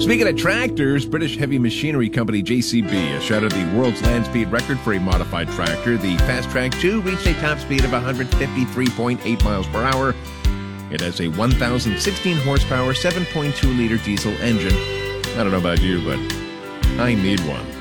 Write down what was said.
Speaking of tractors, British heavy machinery company JCB has shattered the world's land speed record for a modified tractor. The Fast Track 2 reached a top speed of 153.8 miles per hour. It has a 1,016 horsepower, 7.2-liter diesel engine. I don't know about you, but I need one.